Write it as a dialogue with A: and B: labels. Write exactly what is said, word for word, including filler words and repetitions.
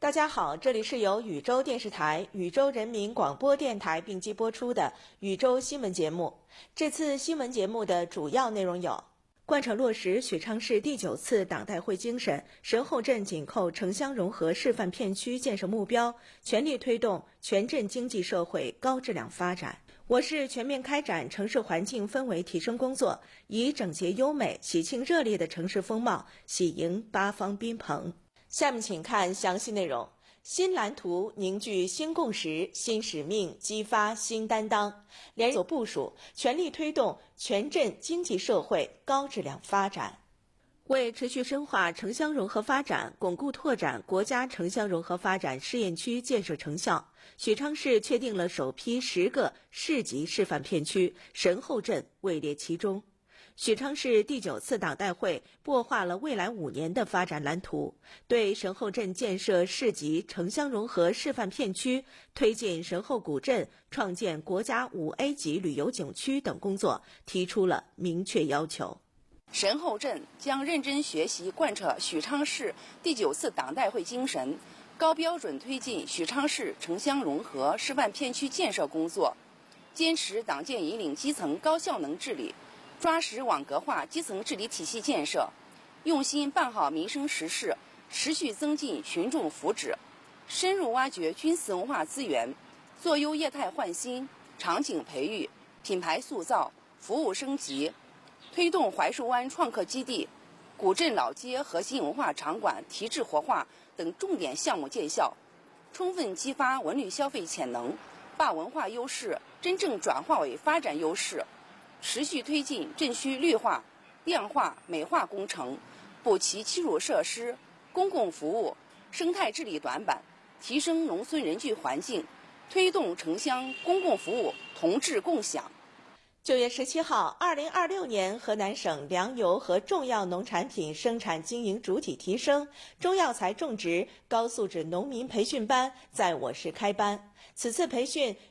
A: 大家好，这里是由禹州电视台、禹州人民广播电台并机播出的禹州新闻节目。这次新闻节目的主要内容有：贯彻落实许昌市第九次党代会精神，神后镇紧扣城乡融合示范片区建设目标，全力推动全镇经济社会高质量发展。我市全面开展城市环境氛围提升工作，以整洁优美、喜庆热烈的城市风貌，喜迎八方宾朋。下面请看详细内容。新蓝图凝聚新共识、新使命，激发新担当，连有部署，全力推动全镇经济社会高质量发展。为持续深化城乡融合发展，巩固拓展国家城乡融合发展试验区建设成效，许昌市确定了首批十个市级示范片区，神后镇位列其中。许昌市第九次党代会擘画了未来五年的发展蓝图，对神后镇建设市级城乡融合示范片区、推进神后古镇创建国家五 A 级旅游景区等工作提出了明确要求。
B: 神后镇将认真学习贯彻许昌市第九次党代会精神，高标准推进许昌市城乡融合示范片区建设工作，坚持党建引领基层高效能治理，抓实网格化基层治理体系建设，用心办好民生实事，持续增进群众福祉，深入挖掘军事文化资源，做优业态焕新、场景培育、品牌塑造、服务升级，推动槐树湾创客基地、古镇老街核心文化场馆提质活化等重点项目见效，充分激发文旅消费潜能，把文化优势真正转化为发展优势。持续推进镇区绿化、亮化、美化工程，补齐基础设施、公共服务、生态治理短板，提升农村人居环境，推动城乡公共服务同质共享。
A: 九月十七号，二零二六年河南省粮油和重要农产品生产经营主体提升中药材种植高素质农民培训班在我市开班。此次培训